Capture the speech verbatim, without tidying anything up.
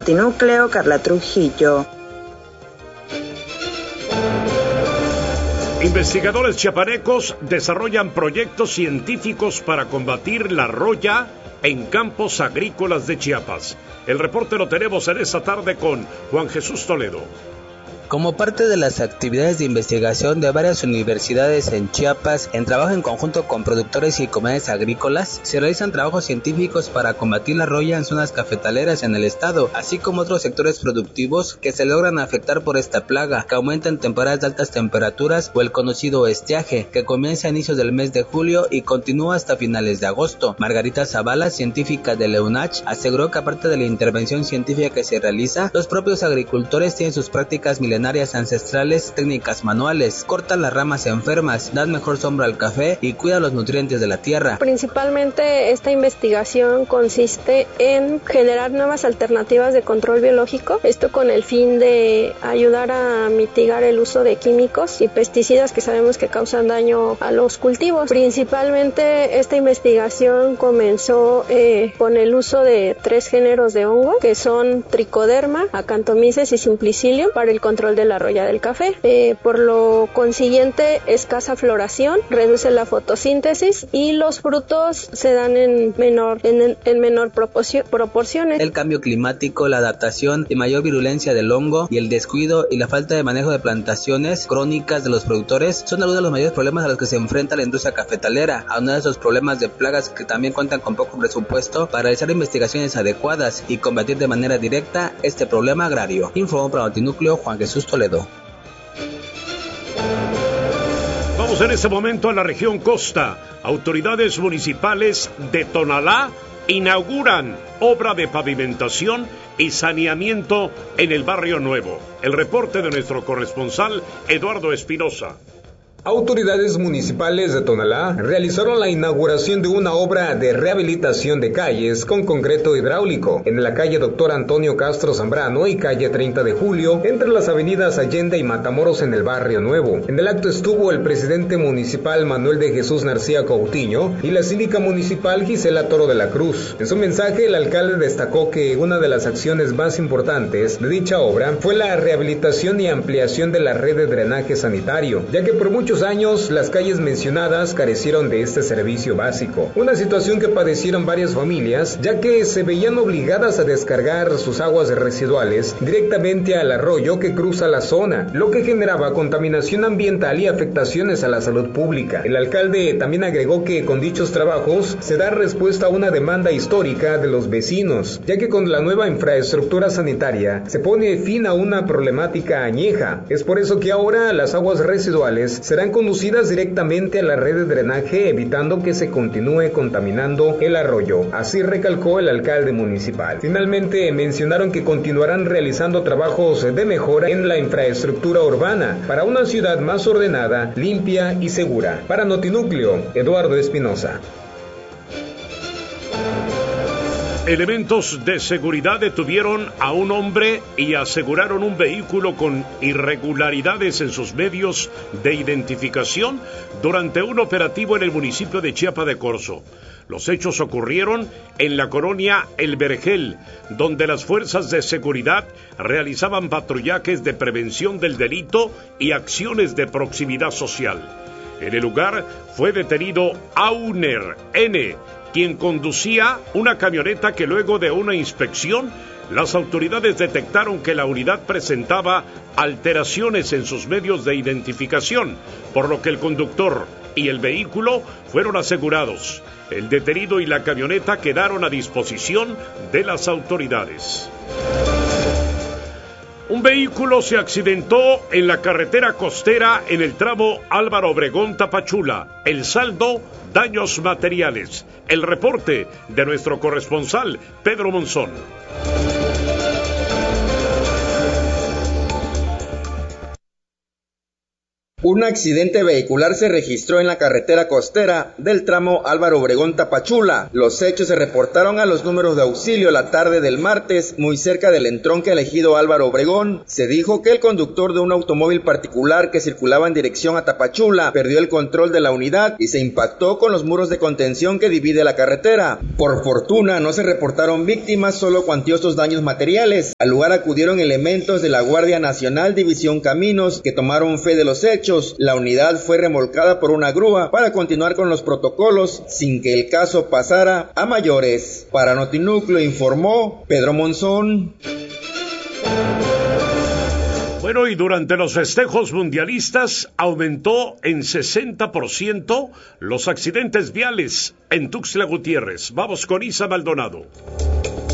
Núcleo, Carla Trujillo. Investigadores chiapanecos desarrollan proyectos científicos para combatir la roya en campos agrícolas de Chiapas. El reporte lo tenemos en esta tarde con Juan Jesús Toledo. Como parte de las actividades de investigación de varias universidades en Chiapas, en trabajo en conjunto con productores y comunidades agrícolas, se realizan trabajos científicos para combatir la roya en zonas cafetaleras en el estado, así como otros sectores productivos que se logran afectar por esta plaga, que aumenta en temporadas de altas temperaturas o el conocido estiaje, que comienza a inicios del mes de julio y continúa hasta finales de agosto. Margarita Zavala, científica de la U N A C H, aseguró que aparte de la intervención científica que se realiza, los propios agricultores tienen sus prácticas milenarias ancestrales, técnicas manuales, cortan las ramas enfermas, dan mejor sombra al café y cuidan los nutrientes de la tierra. Principalmente esta investigación consiste en generar nuevas alternativas de control biológico, esto con el fin de ayudar a mitigar el uso de químicos y pesticidas que sabemos que causan daño a los cultivos. Principalmente esta investigación comenzó eh, con el uso de tres géneros de hongo, que son Trichoderma, Acanthomices y Simplicillium, para el control de la roya del café. Eh, por lo consiguiente, escasa floración, reduce la fotosíntesis y los frutos se dan en menor, en, en menor proporciones. El cambio climático, la adaptación y mayor virulencia del hongo y el descuido y la falta de manejo de plantaciones crónicas de los productores son algunos de los mayores problemas a los que se enfrenta la industria cafetalera, a uno de esos problemas de plagas que también cuentan con poco presupuesto para realizar investigaciones adecuadas y combatir de manera directa este problema agrario. Informó para Notinúcleo Juan Jesús Toledo. Vamos en este momento a la región Costa. Autoridades municipales de Tonalá inauguran obra de pavimentación y saneamiento en el Barrio Nuevo. El reporte de nuestro corresponsal Eduardo Espinosa. Autoridades municipales de Tonalá realizaron la inauguración de una obra de rehabilitación de calles con concreto hidráulico en la calle Doctor Antonio Castro Zambrano y calle treinta de julio, entre las avenidas Allende y Matamoros en el Barrio Nuevo. En el acto estuvo el presidente municipal Manuel de Jesús Narcía Coutinho y la síndica municipal Gisela Toro de la Cruz. En su mensaje, el alcalde destacó que una de las acciones más importantes de dicha obra fue la rehabilitación y ampliación de la red de drenaje sanitario, ya que por muchos años las calles mencionadas carecieron de este servicio básico, una situación que padecieron varias familias, ya que se veían obligadas a descargar sus aguas residuales directamente al arroyo que cruza la zona, lo que generaba contaminación ambiental y afectaciones a la salud pública. El alcalde también agregó que con dichos trabajos se da respuesta a una demanda histórica de los vecinos, ya que con la nueva infraestructura sanitaria se pone fin a una problemática añeja. Es por eso que ahora las aguas residuales serán conducidas directamente a la red de drenaje, evitando que se continúe contaminando el arroyo. Así recalcó el alcalde municipal. Finalmente mencionaron que continuarán realizando trabajos de mejora en la infraestructura urbana para una ciudad más ordenada, limpia y segura. Para Notinúcleo, Eduardo Espinosa. Elementos de seguridad detuvieron a un hombre y aseguraron un vehículo con irregularidades en sus medios de identificación durante un operativo en el municipio de Chiapa de Corzo. Los hechos ocurrieron en la colonia El Vergel, donde las fuerzas de seguridad realizaban patrullajes de prevención del delito y acciones de proximidad social. En el lugar fue detenido Auner N., quien conducía una camioneta que luego de una inspección, las autoridades detectaron que la unidad presentaba alteraciones en sus medios de identificación, por lo que el conductor y el vehículo fueron asegurados. El detenido y la camioneta quedaron a disposición de las autoridades. Un vehículo se accidentó en la carretera costera en el tramo Álvaro Obregón-Tapachula. El saldo, daños materiales. El reporte de nuestro corresponsal, Pedro Monzón. Un accidente vehicular se registró en la carretera costera del tramo Álvaro Obregón-Tapachula. Los hechos se reportaron a los números de auxilio la tarde del martes, muy cerca del entronque al ejido Álvaro Obregón. Se dijo que el conductor de un automóvil particular que circulaba en dirección a Tapachula perdió el control de la unidad y se impactó con los muros de contención que divide la carretera. Por fortuna no se reportaron víctimas, solo cuantiosos daños materiales. Al lugar acudieron elementos de la Guardia Nacional División Caminos que tomaron fe de los hechos. La unidad fue remolcada por una grúa para continuar con los protocolos sin que el caso pasara a mayores. Para Notinúcleo informó Pedro Monzón. Bueno, y durante los festejos mundialistas aumentó en sesenta por ciento los accidentes viales en Tuxtla Gutiérrez. Vamos con Isa Maldonado.